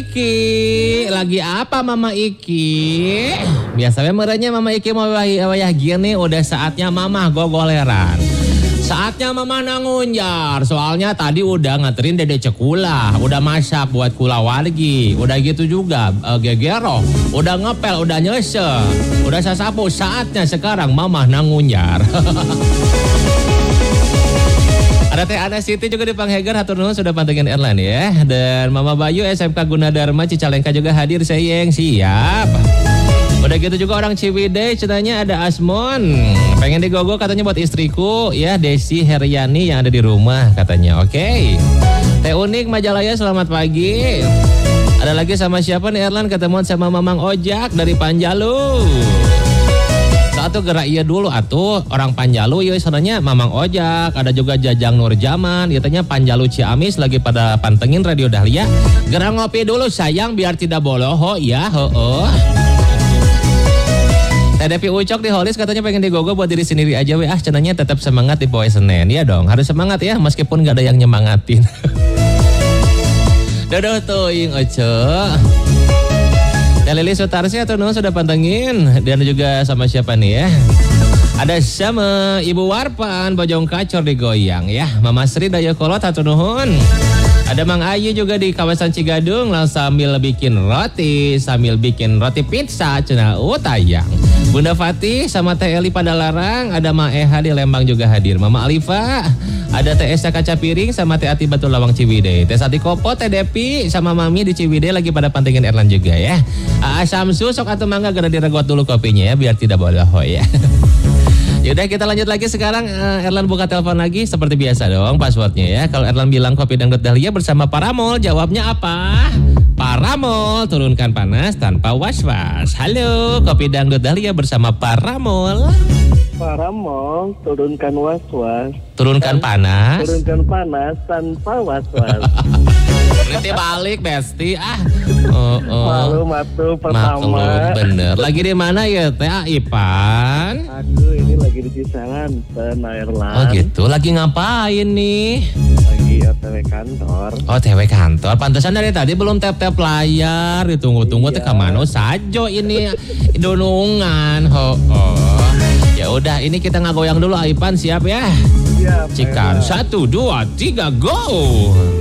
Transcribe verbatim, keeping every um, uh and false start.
Iki, lagi apa Mama Iki? Biasanya merenya Mama Iki mau wayah gini udah saatnya Mama gogoleran. Saatnya Mama nangunjar, soalnya tadi udah nganterin Dede Cekula, udah masak buat kula wargi, udah gitu juga uh, gegero, udah ngepel, udah nyese, udah sasapu, saatnya sekarang Mama nangunjar. Ada Teh Ana Siti juga di Panghegar, hatur nuhun sudah pantengin Erlan ya. Dan Mama Bayu S M K Gunadarma Cicalengka juga hadir, sayang, siap. Udah gitu juga orang Ciwidey, ceritanya ada Asmon. Pengen digogo katanya buat istriku ya, Desi Heriani yang ada di rumah katanya. Oke. Okay. Teh Unik Majalaya, selamat pagi. Ada lagi sama siapa nih Erlan? Ketemuan sama Mamang Ojak dari Panjalu. Satu gerak iya dulu atuh orang Panjalu ya sebenarnya Mamang Ojak, ada juga Jajang Nurjaman, katanya Panjalu Ciamis lagi pada pantengin Radio Dahlia. Gerak ngopi dulu sayang biar tidak boloho ya, heueuh. T D P Ucok di Holis katanya pengen digogo buat diri sendiri aja weh, ah cenanya tetap semangat di poe Senin. Ya dong, harus semangat ya meskipun gak ada yang nyemangatin. Dadah tuh ing Ucok. Lili Sutarsi atau no sudah pantengin. Dan juga sama siapa nih ya? Ada sama Ibu Warpan Bojong Kacor digoyang ya. Mama Sri Dayakolot atau nuhun. Ada Mang Ayu juga di kawasan Cigadung lah sambil bikin roti, sambil bikin roti pizza cenah utayang. Bunda Fatih sama Teh Eli pada larang, ada Ma Eha di Lembang juga hadir. Mama Alifa, ada Teh Esa Kaca Piring sama Teh Ati Batu Lawang Ciwidey. Teh Sati Kopo, Teh Depi sama Mami di Ciwidey lagi pada pantengin Erlan juga ya. Aa Samsu sok atau mangga gara diregot dulu kopinya ya biar tidak boloho ya. Yaudah kita lanjut lagi sekarang. uh, Erlan buka telepon lagi seperti biasa dong passwordnya ya. Kalau Erlan bilang Kopi Dangdut Dahlia bersama Paramol, jawabnya apa? Paramol, turunkan panas tanpa was-was. Halo, Kopi Dangdut Dahlia bersama Paramol. Paramol, turunkan was-was. Turunkan panas. Turunkan panas tanpa was-was. Nanti balik Besti ah. Oh, oh. Malu matu pertama. Maklum bener. Lagi di mana ya Teh Ipan? Aku ini lagi di Cisangan, Erlan. Oh gitu. Lagi ngapain nih? Lagi O T W kantor. Oh T W kantor. Pantesan dari tadi belum tap-tap layar. Ditunggu-tunggu iya. Teh kamano sajo ini donungan. Ho oh. Ya udah ini kita ngagoyang dulu Ipan, siap ya? Siap. Cikan satu dua tiga go.